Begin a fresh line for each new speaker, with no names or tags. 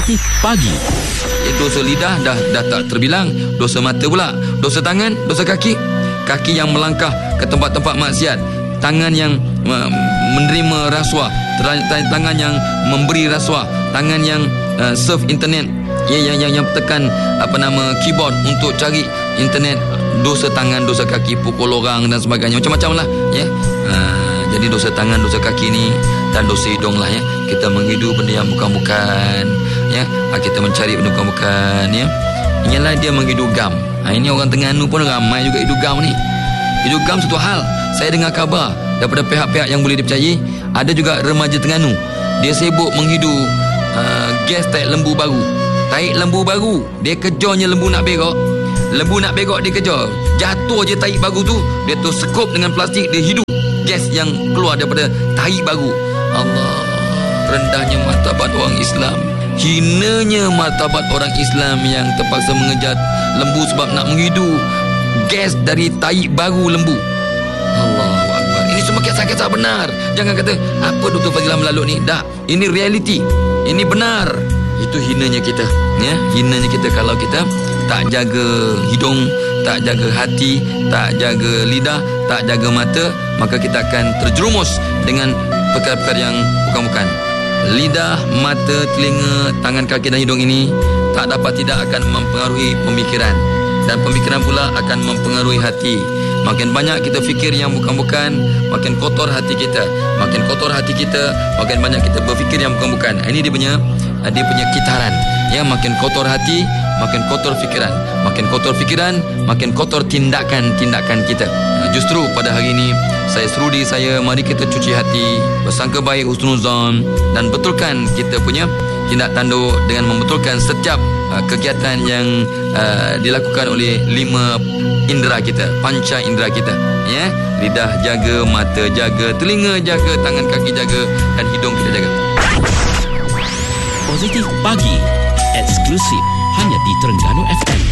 Positif Pagi.
Dosa lidah dah tak terbilang. Dosa mata pula. Dosa tangan, dosa kaki. Kaki yang melangkah ke tempat-tempat maksiat. Tangan yang menerima rasuah. Tangan yang memberi rasuah. Tangan yang surf internet, yang tekan keyboard untuk cari internet. Dosa tangan, dosa kaki, pukul orang dan sebagainya, macam-macam lah ya. Jadi dosa tangan, dosa kaki ni, dan dosa hidung lah ya. Kita menghidu benda yang bukan-bukan ya. Kita mencari benda bukan-bukan ya. Inilah dia menghidu gam. Ini orang Terengganu pun ramai juga hidu gam ni. Hidu gam satu hal. Saya dengar khabar daripada pihak-pihak yang boleh dipercayai, ada juga remaja Terengganu, dia sibuk menghidu gas taik lembu baru. Taik lembu baru, dia kejarnya lembu nak berak. Lembu nak berak dia kejar. Jatuh je taik baru tu, dia tu sekup dengan plastik, dia hidup gas yang keluar daripada taik baru. Allah, rendahnya martabat orang Islam, hinanya martabat orang Islam yang terpaksa mengejar lembu sebab nak menghidu gas dari taik baru lembu. Allahu Akbar. Ini semua kisah-kisah benar. Jangan kata apa Dr. Fazilah melalut ni. Dah, ini realiti. Ini benar. Itu hinanya kita ya. Hinanya kita kalau kita tak jaga hidung, tak jaga hati, tak jaga lidah, tak jaga mata, maka kita akan terjerumus dengan perkara-perkara yang bukan-bukan. Lidah, mata, telinga, tangan, kaki dan hidung ini tak dapat tidak akan mempengaruhi pemikiran, dan pemikiran pula akan mempengaruhi hati. Makin banyak kita fikir yang bukan-bukan, makin kotor hati kita. Makin kotor hati kita, makin banyak kita berfikir yang bukan-bukan. Ini dia punya kitaran ya. Makin kotor hati, makin kotor fikiran. Makin kotor fikiran, makin kotor tindakan kita. Justru pada hari ini saya seru diri saya, mari kita cuci hati, bersangka baik, husnuzon, dan betulkan kita punya tindak tanduk dengan membetulkan setiap kegiatan yang dilakukan oleh 5 indera kita, panca indera kita ya. Lidah jaga, mata jaga, telinga jaga, tangan kaki jaga, dan hidung kita jaga.
Positif Pagi, eksklusif hanya di Terengganu FM.